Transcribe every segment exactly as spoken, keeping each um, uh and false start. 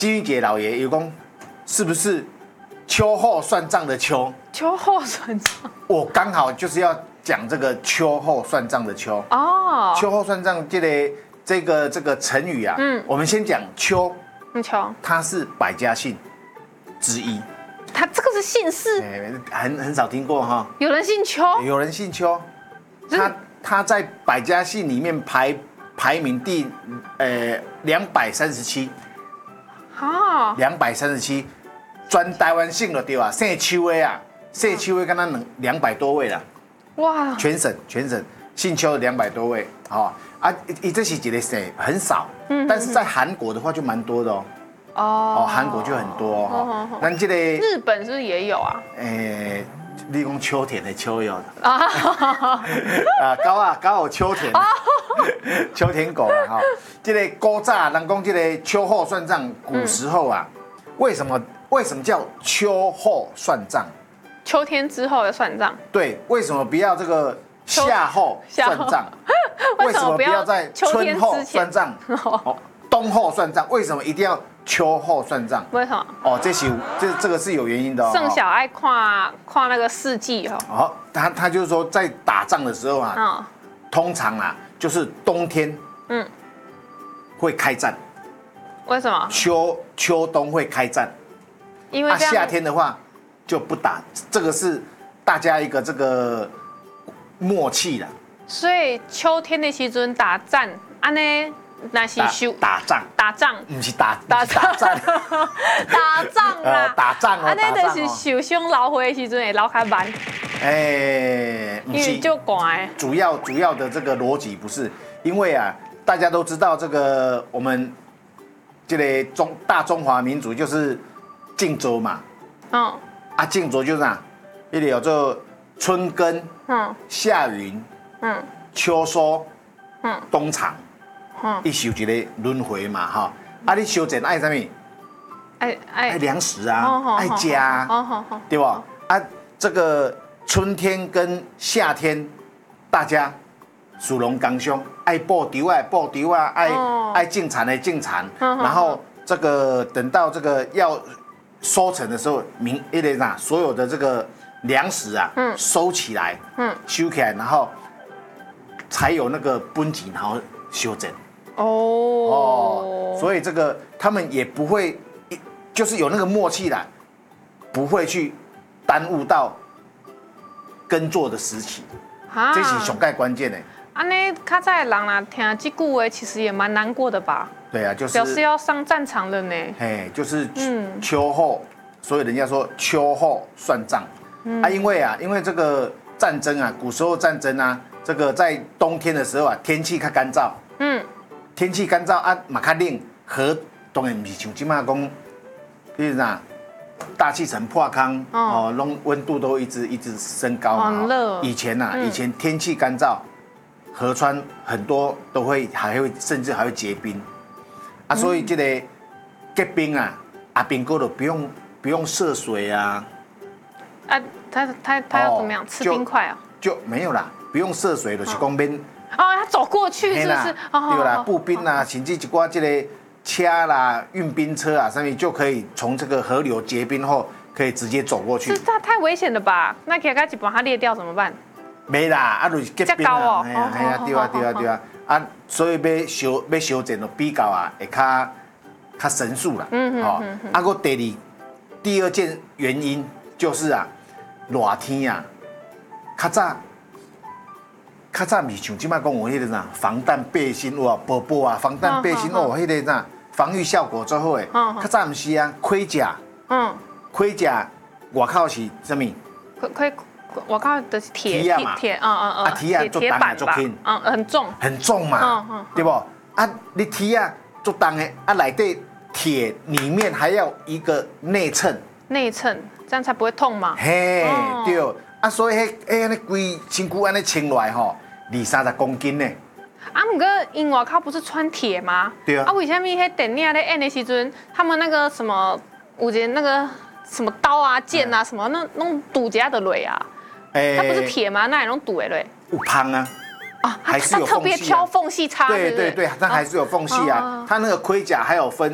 金玉姐老爷有讲，是不是秋后算账的秋？ 秋后算账， 我刚好就是要讲这个秋后算账的秋。 哦， 秋后算账这个这个这个成语啊，嗯，我们先讲秋， 嗯，秋， 它是百家姓之一。 他这个是姓氏， 欸、很很少听过哈。 有人姓邱， 有人姓邱，他他在百家姓里面排排名第呃两百三十七， 啊， 两百三十七，专台湾姓了对吧？姓邱的啊，姓邱的刚刚能两百多位了， 哇， 全省全省姓邱的两百多位，哦啊，一这是几个省很少，嗯，但是在韩国的话就蛮多的哦。哦，韩国就很多哦。那这个日本是不是也有啊？ 诶，你讲秋田的秋有的啊，啊狗啊狗有秋田，秋田狗啊哈。这个古早人讲这个秋后算账，古时候啊，为什么为什么叫秋后算账？ 秋天之后的算账。 对，为什么不要这个夏后算账？为什么不要在春后算账？哦，冬后算账？为什么一定要秋后算账？ 为什么？ 哦，这是这这个是有原因的哦。 盛小爱跨跨那个四季哦。 哦，他他就是说在打仗的时候啊，哦、通常啊就是冬天，嗯，会开战。 为什么？ 秋秋冬会开战， 因为、啊、 夏天的话就不打，这个是大家一个这个默契啦。 所以秋天的时阵打仗，安呢？那是修打仗， 打仗， 不是打打打仗， 打仗啦， 打仗哦， 安尼就是受伤老火的时阵会老较慢， 哎， 因为就寒。 主要主要的这个逻辑不是，因为啊，大家都知道这个我们这个中大中华民族就是晋州嘛，嗯，啊晋州就是啊，一里有做春耕，嗯，夏耘，嗯，秋收，嗯，冬藏。一受一个轮回嘛，哈！啊，你修剪爱什么？爱爱爱粮食啊，爱家啊，对吧？啊，这个春天跟夏天，大家属龙刚凶，爱播丢啊，播丢啊，爱爱进产的进产，然后这个等到这个要收成的时候，明一点啥，所有的这个粮食啊，收起来，收起来，然后才有那个分级，然后修整。哦哦，所以这个他们也不会，就是有那个默契啦，不会去耽误到耕作的时期，啊、这是上盖关键的。 安尼，较早的人啦，听这句话其实也蛮难过的吧？ 对啊，就是表示要上战场了呢。 哎，就是秋后，所以人家说秋后算账、嗯、啊，因为啊，因为这个战争啊，古时候战争啊，这个在冬天的时候啊，天气较干燥，嗯。天气干燥啊，嘛较冷，河当然不是像今嘛讲，比如啥大气层破空哦，拢温度都一直一直升高嘛。很热。以前呐、啊，嗯、以前天气干燥，河川很多都会还会甚至还会结冰啊，所以这个结冰啊，阿冰哥都不用不用涉水啊。 啊，他他他要怎么样？吃冰块啊？ 就没有啦，不用涉水的，是讲免。 哦，他走过去是不是？ 对啦，步兵啊，甚至一挂这个车啦、运兵车啊，上面就可以从这个河流结冰后，可以直接走过去。 这太太危险了吧？那给他把它裂掉怎么办？ 没啦，啊，就是结冰啊，哎呀，哎呀，对啊，对啊，对啊，啊，所以要修要修整的比较啊，会较较神速啦。嗯哦，啊，个第二第二件原因就是啊，热天啊，较早。较早咪像即摆讲有迄个啥防弹背心哇，薄薄啊，防弹背心哦，迄个啥防御效果最好诶。较早唔是啊，盔甲，嗯，盔甲外口是什么？ 盔盔外口的是铁铁铁，嗯嗯嗯， 啊铁啊做重诶做轻， 嗯很重， 很重嘛，嗯嗯，对不？啊，你铁啊做重诶，啊内底铁里面还要一个内衬， 内衬这样才不会痛嘛。 嘿，对。啊，所以迄迄安尼规身躯安尼穿落来吼，二三十公斤呢。 啊，不过因外口不是穿铁吗？ 对啊。 啊，为什么迄电影咧演的时阵，他们那个什么，有一那个什么刀啊、剑啊，什么那弄堵家的蕊啊？哎，它不是铁吗？那也弄堵的蕊。 有芳啊。 啊，还是有特别挑缝隙插。 对对对，它还是有缝隙啊。它那个盔甲还有分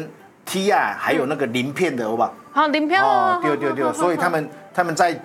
T 啊，还有那个鳞片的，好不好？ 好鳞片哦， 对对对，所以他们他们在